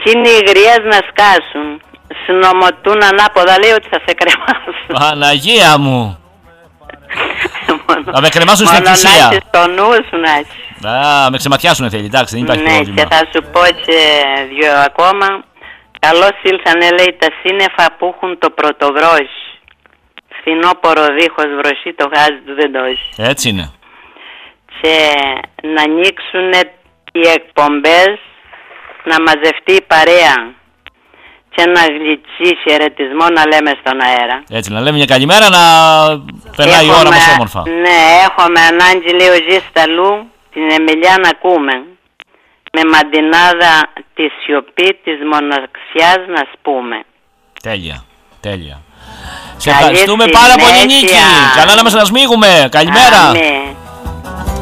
εκείνοι οι γριές να σκάσουν. Συνομωτούν ανάποδα, λέει ότι θα σε κρεμάσουν. Παναγία μου. Θα με κρεμάσουν στην εκκλησία. Μόνο να έχεις το νου σου να έχεις. Με ξεματιάσουν θέλει, εντάξει, δεν υπάρχει πρόβλημα. Ναι, και θα σου πω και δυο ακόμα. Καλώς ήλθανε, λέει, τα σύννεφα που έχουν το πρωτοβρόσι. Φθινόπορο δίχως βροσί, το γάζι του δεν το έχει. Έτσι είναι. Και να ανοίξουν οι εκπομπές, να μαζευτεί η παρέα και ένα γλυκύ χαιρετισμό να λέμε στον αέρα. Έτσι, να λέμε μια καλημέρα, να περνάει η ώρα μας όμορφα. Ναι, έχουμε ανάγκη, λέει ο Ζήσταλου, την Εμιλιά να ακούμε. Με μαντινάδα τη σιωπή της μοναξιάς να σπούμε. Τέλεια, τέλεια. Σε ευχαριστούμε πάρα πολύ, Νίκη. Καλά να μας σμίγουμε. Καλημέρα.